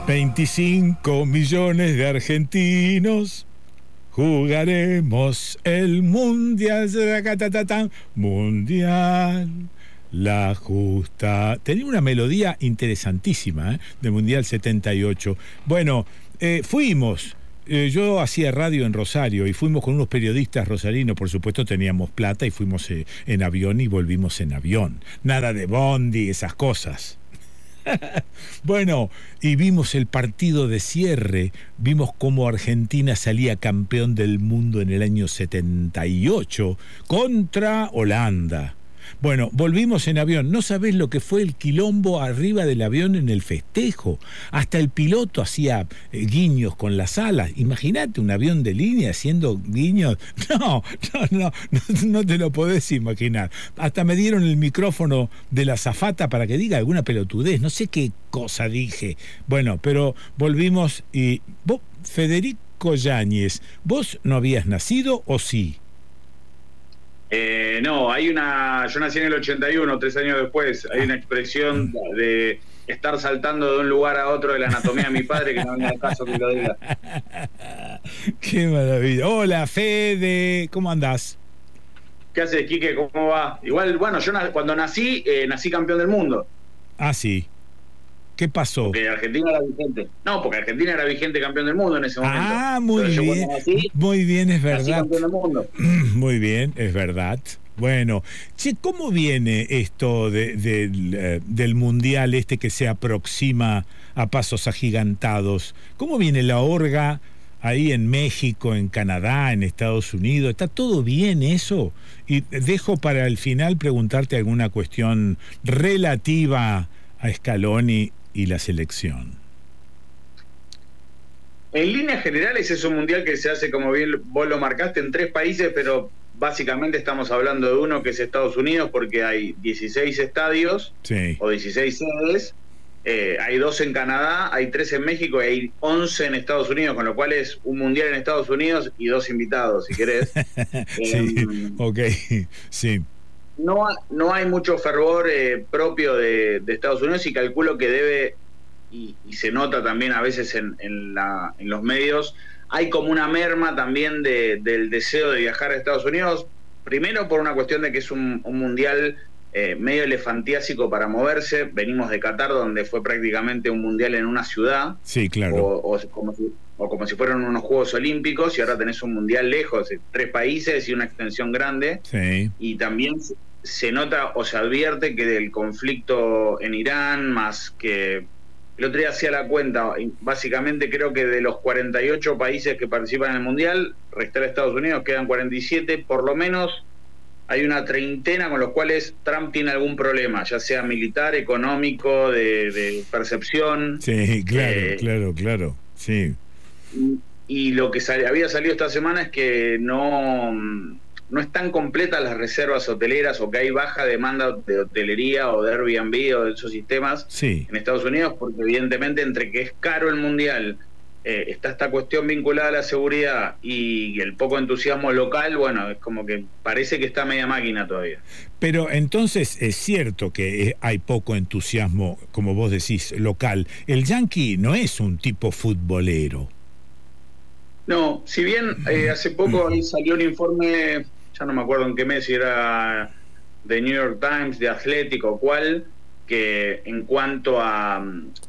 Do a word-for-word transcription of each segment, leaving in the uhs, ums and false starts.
veinticinco millones de argentinos jugaremos el mundial. Mundial. La justa. Tenía una melodía interesantísima, ¿eh? De Mundial setenta y ocho. Bueno, eh, fuimos. Eh, yo hacía radio en Rosario y fuimos con unos periodistas rosarinos, por supuesto teníamos plata y fuimos eh, en avión y volvimos en avión. Nada de bondi, esas cosas. Bueno, y vimos el partido de cierre, vimos cómo Argentina salía campeón del mundo en el año setenta y ocho contra Holanda. Bueno, volvimos en avión. No sabés lo que fue el quilombo arriba del avión en el festejo. Hasta el piloto hacía eh, guiños con las alas. Imagínate un avión de línea haciendo guiños. No, no, no, no, no te lo podés imaginar. Hasta me dieron el micrófono de la azafata para que diga alguna pelotudez. No sé qué cosa dije. Bueno, pero volvimos y... ¿Vos, Federico Yáñez, vos no habías nacido o sí? Eh, no, hay una... Yo nací en el ochenta y uno, tres años después. Hay una expresión de estar saltando de un lugar a otro de la anatomía de mi padre que no venía al caso que lo diga. Qué maravilla. Hola, Fede, ¿cómo andás? ¿Qué haces, Quique? ¿Cómo va? Igual, bueno, yo cuando nací, eh, nací campeón del mundo. Ah, sí. ¿Qué pasó? Porque Argentina era vigente. No, porque Argentina era vigente campeón del mundo en ese momento. Ah, muy Entonces, bien. Nací, muy bien, es verdad. Nací campeón del mundo. Muy bien, es verdad. Bueno, che, ¿cómo viene esto de, de, de, del mundial este que se aproxima a pasos agigantados? ¿Cómo viene la orga ahí en México, en Canadá, en Estados Unidos? ¿Está todo bien eso? Y dejo para el final preguntarte alguna cuestión relativa a Scaloni y la selección. En líneas generales es un mundial que se hace, como bien vos lo marcaste, en tres países, pero básicamente estamos hablando de uno que es Estados Unidos, porque hay dieciséis estadios, sí, o dieciséis sedes, eh, hay dos en Canadá, hay tres en México y hay once en Estados Unidos, con lo cual es un mundial en Estados Unidos y dos invitados, si querés. Sí, eh, ok, sí. No, no hay mucho fervor eh, propio de, de Estados Unidos y calculo que debe, y, y se nota también a veces en, en, la, en los medios, hay como una merma también de, del deseo de viajar a Estados Unidos, primero por una cuestión de que es un, un mundial eh, medio elefantiásico para moverse. Venimos de Qatar, donde fue prácticamente un mundial en una ciudad, sí, claro, o, o, como si, o como si fueran unos Juegos Olímpicos, y ahora tenés un mundial lejos, tres países y una extensión grande, sí. Y también se nota o se advierte que del conflicto en Irán, más que el otro día hacía la cuenta, básicamente creo que de los cuarenta y ocho países que participan en el Mundial, restar a Estados Unidos, quedan cuarenta y siete, por lo menos hay una treintena con los cuales Trump tiene algún problema, ya sea militar, económico, de, de percepción. Sí, claro, eh, claro, claro, sí. Y, y lo que sal, había salido esta semana es que no... no están completas las reservas hoteleras, o que hay baja demanda de hotelería o de Airbnb o de esos sistemas, sí, en Estados Unidos, porque evidentemente entre que es caro el mundial, eh, está esta cuestión vinculada a la seguridad y el poco entusiasmo local, bueno, es como que parece que está media máquina todavía. Pero entonces es cierto que hay poco entusiasmo, como vos decís, local. El yanqui no es un tipo futbolero. No, si bien eh, hace poco ahí salió un informe, ya no me acuerdo en qué mes, si era de New York Times, de Atlético o cuál, que en cuanto a,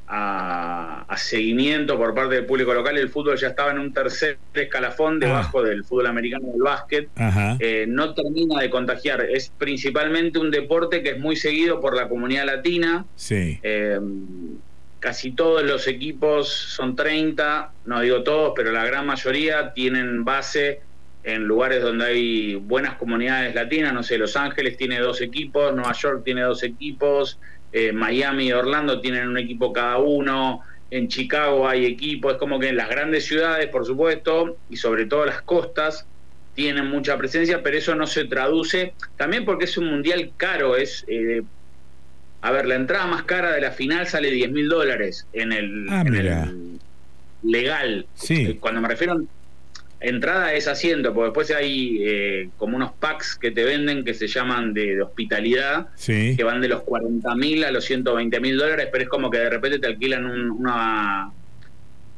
a, a seguimiento por parte del público local, el fútbol ya estaba en un tercer escalafón debajo ah. del fútbol americano y del básquet. Eh, no termina de contagiar. Es principalmente un deporte que es muy seguido por la comunidad latina. Sí. Eh, Casi todos los equipos, son treinta, no digo todos, pero la gran mayoría tienen base en lugares donde hay buenas comunidades latinas. No sé, Los Ángeles tiene dos equipos, Nueva York tiene dos equipos, eh, Miami y Orlando tienen un equipo cada uno, en Chicago hay equipos. Es como que en las grandes ciudades, por supuesto, y sobre todo las costas, tienen mucha presencia, pero eso no se traduce, también porque es un mundial caro, es... Eh, A ver, la entrada más cara de la final sale diez mil dólares en el, ah, en el legal. Sí. Cuando me refiero a entrada es asiento, porque después hay eh, como unos packs que te venden que se llaman de, de hospitalidad, sí, que van de los cuarenta mil a los ciento veinte mil dólares, pero es como que de repente te alquilan un, una,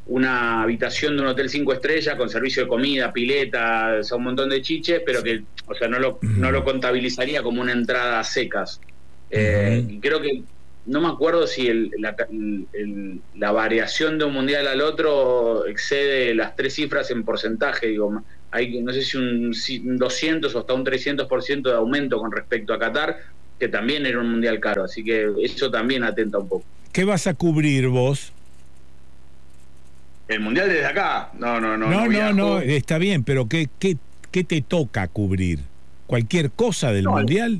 una habitación de un hotel cinco estrellas con servicio de comida, pileta, o sea, un montón de chiches, pero que, o sea, no lo, no lo contabilizaría como una entrada a secas. Eh, y creo que, no me acuerdo si el, la, el, la variación de un mundial al otro excede las tres cifras en porcentaje, digo, hay no sé si un, un doscientos o hasta un trescientos por ciento de aumento con respecto a Qatar, que también era un mundial caro, así que eso también atenta un poco. ¿Qué vas a cubrir vos? El mundial desde acá. No, no, no. No, no, no, no, está bien, bien, pero ¿qué, qué, qué te toca cubrir? ¿Cualquier cosa del no, mundial?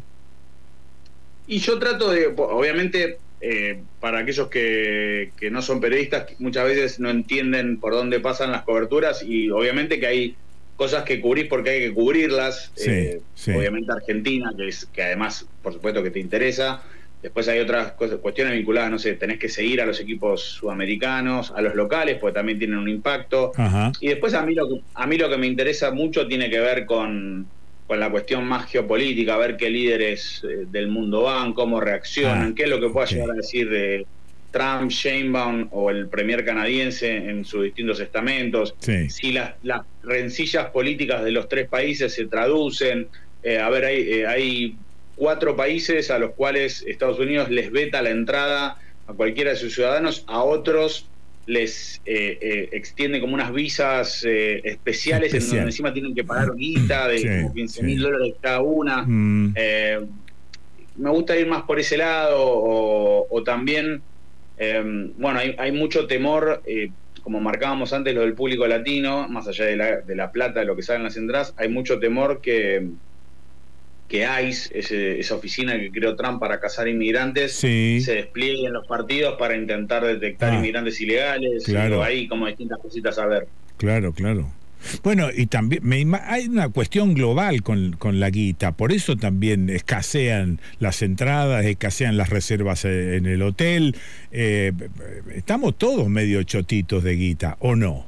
Y yo trato de, obviamente, eh, para aquellos que, que no son periodistas, muchas veces no entienden por dónde pasan las coberturas, y obviamente que hay cosas que cubrís porque hay que cubrirlas. Sí, eh, sí. Obviamente Argentina, que es que además, por supuesto, que te interesa. Después hay otras cosas, cuestiones vinculadas, no sé, tenés que seguir a los equipos sudamericanos, a los locales, porque también tienen un impacto. Ajá. Y después a mí lo que, a mí lo que me interesa mucho tiene que ver con, con la cuestión más geopolítica, ver qué líderes eh, del mundo van, cómo reaccionan, Ah, qué es lo que pueda okay. llegar a decir de Trump, Sheinbaum o el premier canadiense en sus distintos estamentos, Sí. si las, las rencillas políticas de los tres países se traducen. Eh, a ver, hay, eh, hay cuatro países a los cuales Estados Unidos les veta la entrada a cualquiera de sus ciudadanos, a otros les eh, eh, extiende como unas visas eh, especiales Especial. en donde encima tienen que pagar guita de Sí, como quince mil sí. dólares cada una. Mm. Eh, me gusta ir más por ese lado, o, o también, eh, bueno, hay, hay mucho temor, eh, como marcábamos antes lo del público latino, más allá de la, de la plata, de lo que salen las entradas, hay mucho temor que que ICE, ese, esa oficina que creó Trump para cazar inmigrantes, Sí. se despliegue en los partidos para intentar detectar Ah, inmigrantes ilegales. claro. Digo, hay como distintas cositas a ver. Claro, claro. Bueno, y también me, hay una cuestión global con, con la guita, por eso también escasean las entradas, escasean las reservas en el hotel. Eh, estamos todos medio chotitos de guita, ¿o no?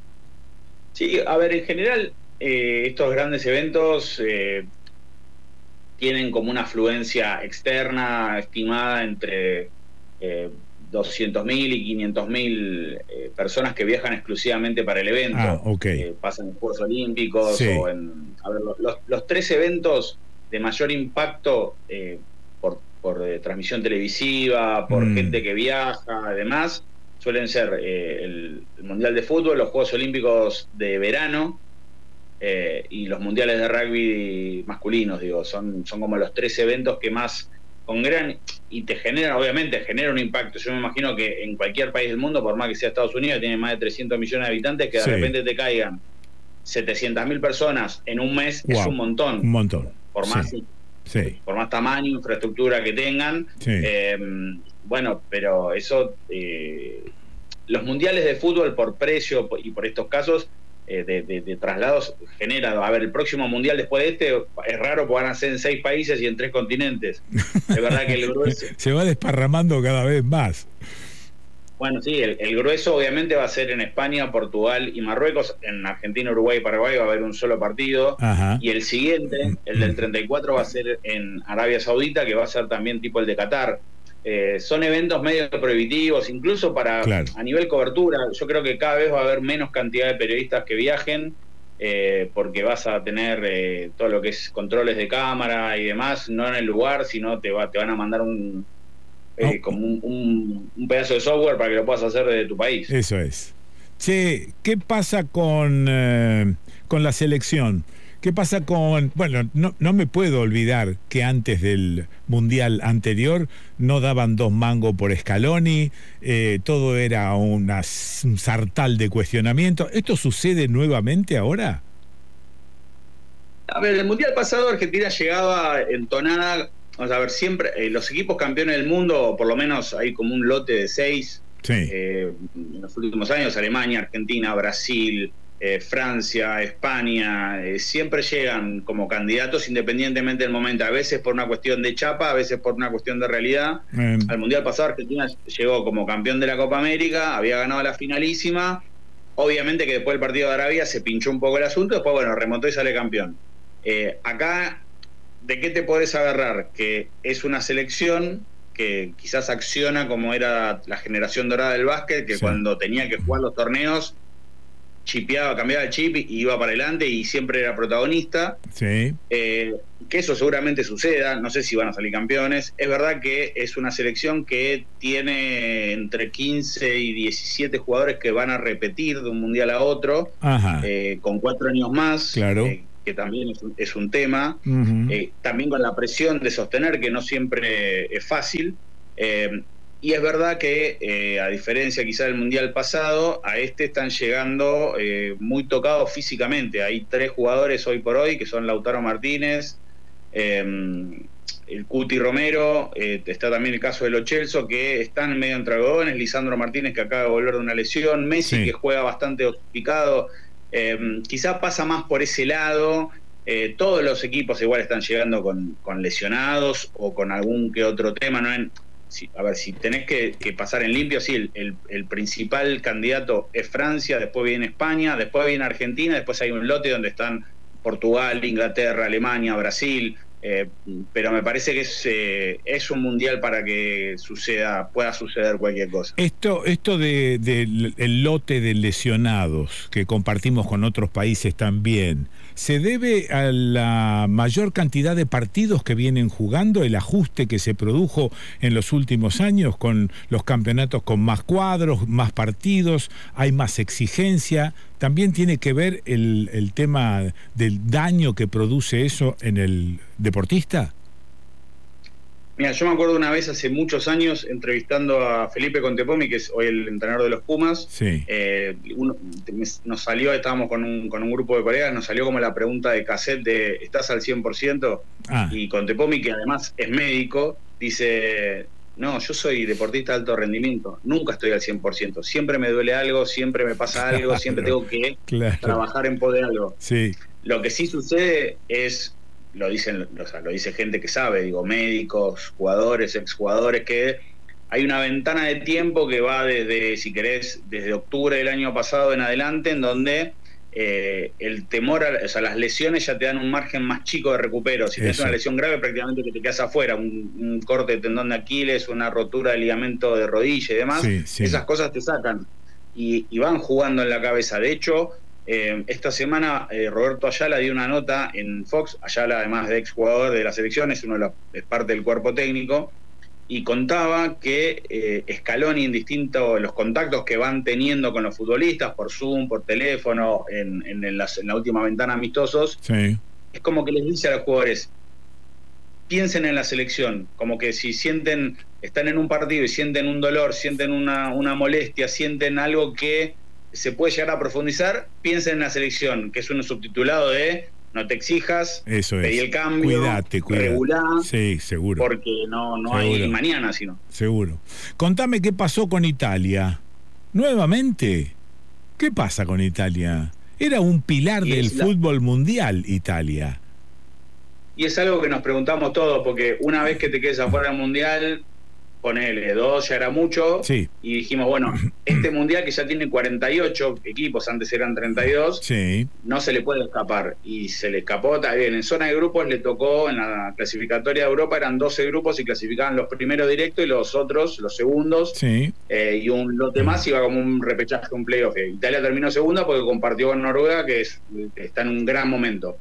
Sí, a ver, en general, eh, estos grandes eventos eh, tienen como una afluencia externa estimada entre eh, doscientos mil y quinientos mil eh, personas que viajan exclusivamente para el evento. Ah, ok. Eh, pasan en Juegos Olímpicos, Sí. o en... A ver, los, los tres eventos de mayor impacto eh, por, por eh, transmisión televisiva, por Mm. gente que viaja, además, suelen ser eh, el, el Mundial de Fútbol, los Juegos Olímpicos de verano, Eh, y los mundiales de rugby masculinos, digo, son, son como los tres eventos que más congregan y te generan, obviamente, genera un impacto. Yo me imagino que en cualquier país del mundo, por más que sea Estados Unidos, tiene más de trescientos millones de habitantes, que de Sí. repente te caigan setecientas mil personas en un mes, Wow. es un montón. Un montón. Por más, Sí. Sí. por más tamaño, infraestructura que tengan. Sí. Eh, bueno, pero eso, eh, los mundiales de fútbol por precio y por estos casos eh, de, de, de traslados genera, a ver, el próximo mundial después de este es raro porque van a ser en seis países y en tres continentes. Es verdad que el grueso, se va desparramando cada vez más. bueno, sí, el, el grueso obviamente va a ser en España, Portugal y Marruecos. En Argentina, Uruguay y Paraguay va a haber un solo partido. Ajá. Y el siguiente, el del treinta y cuatro, va a ser en Arabia Saudita, que va a ser también tipo el de Qatar. Eh, son eventos medio prohibitivos, incluso para Claro. a nivel cobertura. Yo creo que cada vez va a haber menos cantidad de periodistas que viajen, eh, porque vas a tener eh, todo lo que es controles de cámara y demás, no en el lugar, sino te, va, te van a mandar un eh, Oh. como un, un, un pedazo de software para que lo puedas hacer desde tu país. Eso es. Che, ¿qué pasa con, eh, con la selección? ¿Qué pasa con...? Bueno, no, no me puedo olvidar que antes del Mundial anterior no daban dos mangos por Scaloni, eh, todo era una, un sartal de cuestionamiento. ¿Esto sucede nuevamente ahora? A ver, el Mundial pasado Argentina llegaba entonada, vamos a ver, siempre, eh, los equipos campeones del mundo, por lo menos hay como un lote de seis, Sí. eh, en los últimos años, Alemania, Argentina, Brasil, Eh, Francia, España, eh, siempre llegan como candidatos independientemente del momento, a veces por una cuestión de chapa, a veces por una cuestión de realidad. Eh, Al Mundial pasado Argentina llegó como campeón de la Copa América, había ganado la finalísima, obviamente que después del partido de Arabia se pinchó un poco el asunto, después bueno, remontó y sale campeón. Eh, acá, ¿de qué te podés agarrar? Que es una selección que quizás acciona como era la generación dorada del básquet, que sí. Cuando tenía que jugar los torneos, chipeaba, cambiaba el chip y iba para adelante y siempre era protagonista. Sí. Eh, que eso seguramente suceda, no sé si van a salir campeones. Es verdad que es una selección que tiene entre quince y diecisiete jugadores que van a repetir de un mundial a otro, eh, con cuatro años más, claro. eh, que también es un, es un tema. Uh-huh. eh, también con la presión de sostener, que no siempre es fácil. Eh, Y es verdad que, eh, a diferencia quizá del Mundial pasado, a este están llegando eh, muy tocados físicamente. Hay tres jugadores hoy por hoy, que son Lautaro Martínez, eh, el Cuti Romero, eh, está también el caso de Lo Celso, que están medio entre algodones, Lisandro Martínez, que acaba de volver de una lesión, Messi, sí. que juega bastante dosificado. Eh, quizá pasa más por ese lado. Eh, todos los equipos igual están llegando con, con lesionados o con algún que otro tema, ¿no? En, Sí, a ver, si tenés que, que pasar en limpio, sí, el, el, el principal candidato es Francia, después viene España, después viene Argentina, después hay un lote donde están Portugal, Inglaterra, Alemania, Brasil, eh, pero me parece que es, eh, es un mundial para que suceda, pueda suceder cualquier cosa. Esto, esto de, de el lote de lesionados que compartimos con otros países también, ¿se debe a la mayor cantidad de partidos que vienen jugando, el ajuste que se produjo en los últimos años con los campeonatos con más cuadros, más partidos, hay más exigencia? ¿También tiene que ver el, el tema del daño que produce eso en el deportista? Mira, yo me acuerdo una vez hace muchos años entrevistando a Felipe Contepomi, que es hoy el entrenador de los Pumas. Sí. Eh, uno, nos salió, estábamos con un, con un grupo de colegas, nos salió como la pregunta de cassette de ¿estás al cien por ciento? Ah. Y Contepomi, que además es médico, dice: no, yo soy deportista de alto rendimiento, nunca estoy al cien por ciento, siempre me duele algo, siempre me pasa algo, claro, siempre tengo que claro. trabajar en pos de algo. Sí. Lo que sí sucede es, lo dicen, o sea, lo dice gente que sabe, digo, médicos, jugadores, exjugadores, que hay una ventana de tiempo que va desde, si querés, desde octubre del año pasado en adelante, en donde eh, el temor, a, o sea, las lesiones ya te dan un margen más chico de recupero. Si tienes una lesión grave, prácticamente que te quedas afuera, un, un corte de tendón de Aquiles, una rotura de ligamento de rodilla y demás, sí, sí. esas cosas te sacan y, y van jugando en la cabeza. De hecho, Eh, esta semana eh, Roberto Ayala dio una nota en Fox. Ayala, además de exjugador de la selección, es uno de los, es parte del cuerpo técnico, y contaba que eh, Scaloni, en distintos los contactos que van teniendo con los futbolistas por Zoom, por teléfono, en, en, en, las, en la última ventana amistosos, sí. es como que les dice a los jugadores: piensen en la selección, como que si sienten, están en un partido y sienten un dolor, sienten una, una molestia, sienten algo que se puede llegar a profundizar, piensen en la selección, que es un subtitulado de no te exijas, eso pedí es. el cambio, cuídate, cuídate. regulá, sí, seguro. porque no, no hay mañana, sino. Seguro. Contame qué pasó con Italia. ¿Nuevamente? ¿Qué pasa con Italia? Era un pilar y del la... fútbol mundial, Italia. Y es algo que nos preguntamos todos, porque una vez que te quedes afuera del mundial, ponele, dos ya era mucho, sí. Y dijimos, bueno, este mundial que ya tiene cuarenta y ocho equipos, antes eran treinta y dos, sí. No se le puede escapar, y se le escapó también. En zona de grupos le tocó, en la clasificatoria de Europa eran doce grupos y clasificaban los primeros directos y los otros, los segundos, sí. eh, y un lote más iba como un repechaje, un playoff. Italia terminó segunda porque compartió con Noruega, que, es, que está en un gran momento.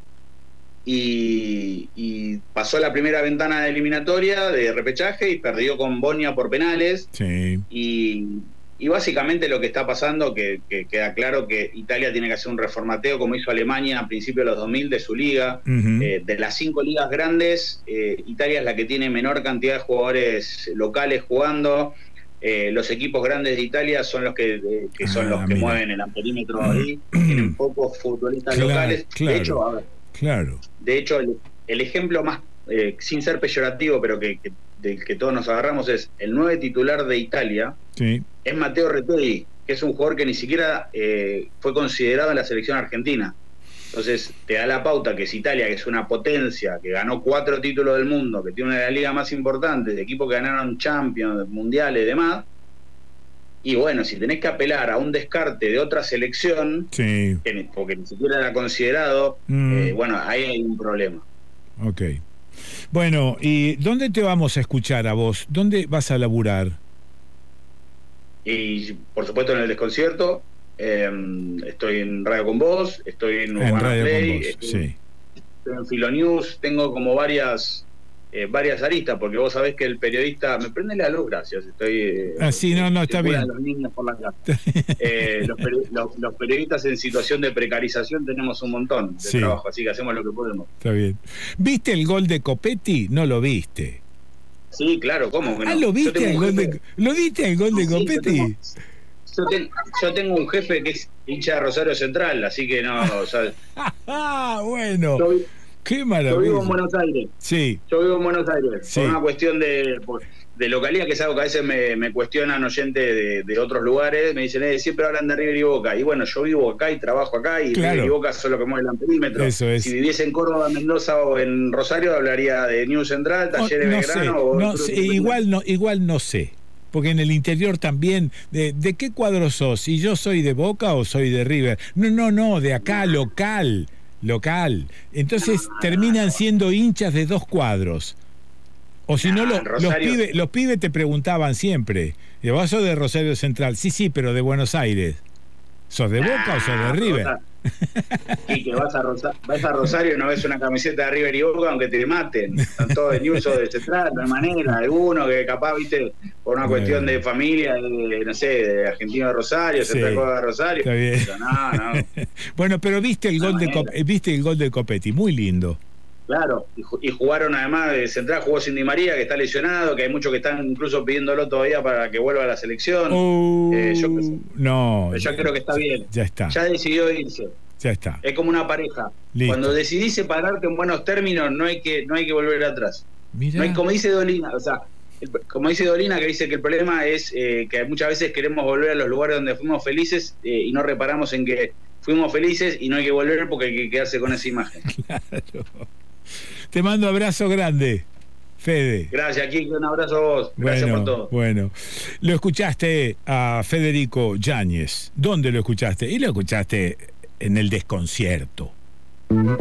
Y, y pasó la primera ventana de eliminatoria de repechaje y perdió con Bosnia por penales. Sí. Y, y básicamente lo que está pasando, que, que queda claro que Italia tiene que hacer un reformateo como hizo Alemania a principios de los dos mil de su liga. Uh-huh. Eh, de las cinco ligas grandes, eh, Italia es la que tiene menor cantidad de jugadores locales jugando. Eh, los equipos grandes de Italia son los que, eh, que son ah, los que mira. mueven el amperímetro ahí. Tienen pocos futbolistas claro, locales. Claro. De hecho, a ver, Claro. De hecho, el, el ejemplo más, eh, sin ser peyorativo, pero que, que, del que todos nos agarramos, es el nueve titular de Italia, sí. Es Matteo Retegui, que es un jugador que ni siquiera eh, fue considerado en la selección argentina. Entonces, te da la pauta que es Italia, que es una potencia, que ganó cuatro títulos del mundo, que tiene una de las ligas más importantes, de equipos que ganaron Champions, Mundiales y demás. Y bueno, si tenés que apelar a un descarte de otra selección, sí. que, porque ni siquiera era considerado, mm. eh, bueno, ahí hay un problema. Ok. Bueno, ¿y dónde te vamos a escuchar a vos? ¿Dónde vas a laburar? Y por supuesto en el desconcierto, eh, estoy en Radio Con Vos, estoy en Urbana En Radio Play, Con Vos, estoy, sí. estoy en Filonews, tengo como varias eh, varias aristas, porque vos sabés que el periodista, me prende la luz, gracias, estoy... Eh, ah, sí, no, no, está bien. Los niños por la casa. eh, los, peri los, los periodistas en situación de precarización tenemos un montón de sí. trabajo, así que hacemos lo que podemos. Está bien. ¿Viste el gol de Copetti? No lo viste. Sí, claro, ¿cómo que no? Ah, ¿lo viste el gol de, ¿lo viste el gol de sí, Copetti? Yo tengo, yo, tengo, yo tengo un jefe que es hincha de Rosario Central, así que no, o sea, ah, bueno. Yo, Qué maravilla. Yo vivo en Buenos Aires. Sí. Yo vivo en Buenos Aires. Sí. Por una cuestión de, de localidad, que es algo que a veces me, me cuestionan oyentes de, de otros lugares. Me dicen, eh, siempre hablan de River y Boca. Y bueno, yo vivo acá y trabajo acá, y claro. River y Boca son lo que mueven el perímetro. Eso es. Si viviese en Córdoba, Mendoza o en Rosario, hablaría de New Central, Talleres oh, no Belgrano. Sé, o no sé, igual, no, igual no sé. Porque en el interior también, de, ¿de qué cuadro sos? ¿Y yo soy de Boca o soy de River? No, no, no, de acá, local. Local. Entonces terminan siendo hinchas de dos cuadros. O si no, nah, lo, los pibes los pibes te preguntaban siempre, ¿y vos sos de Rosario Central? Sí, sí, pero de Buenos Aires. ¿Sos de Boca nah, o sos de River? Y que vas a, Rosa, vas a Rosario y no ves una camiseta de River y Boca, aunque te maten. Están todos de News o de Central, no hay manera. Alguno que capaz, viste, por una bueno. cuestión de familia, de, no sé, de Argentino de Rosario, sí. Se trajo de Rosario. Está bien. Pero no, no. Bueno, pero viste el, gol de Cop viste el gol de Copetti, muy lindo. Claro, y jugaron además de Central, jugó Cindy María, que está lesionado, que hay muchos que están incluso pidiéndolo todavía para que vuelva a la selección. Uh, eh, yo, no, pero yo creo que está bien. Ya está. Ya decidió irse. Ya está. Es como una pareja. Listo. Cuando decidís separarte en buenos términos, no hay que, no hay que volver atrás. Mirá. No hay, como dice Dolina, o sea, el, como dice Dolina, que dice que el problema es eh, que muchas veces queremos volver a los lugares donde fuimos felices eh, y no reparamos en que fuimos felices y no hay que volver porque hay que quedarse con esa imagen. Claro. Te mando abrazo grande, Fede. Gracias, Kike, un abrazo a vos. Gracias bueno, por todo. Bueno, lo escuchaste a Federico Yáñez. ¿Dónde lo escuchaste? Y lo escuchaste en el desconcierto.